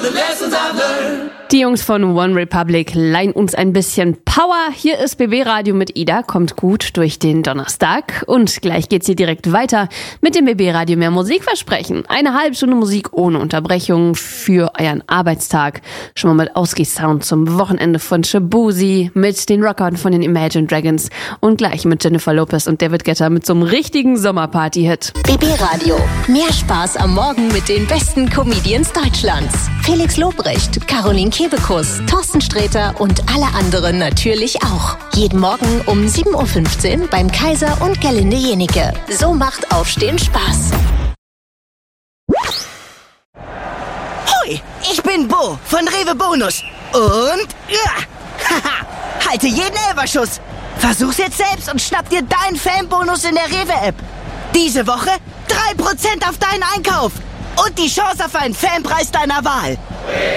Die Jungs von One Republic leihen uns ein bisschen Power. Hier ist BB Radio mit Ida. Kommt gut durch den Donnerstag. Und gleich geht's hier direkt weiter mit dem BB Radio Mehr Musikversprechen. Eine halbe Stunde Musik ohne Unterbrechung für euren Arbeitstag. Schon mal mit Ausgeh-Sound zum Wochenende von Shabuzi, mit den Rockern von den Imagine Dragons und gleich mit Jennifer Lopez und David Guetta mit so einem richtigen Sommerparty-Hit. BB Radio. Mehr Spaß am Morgen mit den besten Comedians Deutschlands. Felix Lobrecht, Caroline Kebekus, Thorsten Sträter und alle anderen natürlich auch. Jeden Morgen um 7.15 Uhr beim Kaiser und Gerlinde Jenike. So macht Aufstehen Spaß. Hoi, ich bin Bo von Rewe Bonus. Und halte jeden Elferschuss. Versuch's jetzt selbst und schnapp dir deinen Fanbonus in der Rewe-App. Diese Woche 3% auf deinen Einkauf. Und die Chance auf einen Fanpreis deiner Wahl.